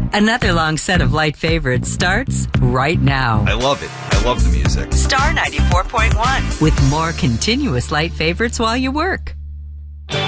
Another long set of light favorites starts right now. I love it. I love the music. Star 94.1 with more continuous light favorites while you work.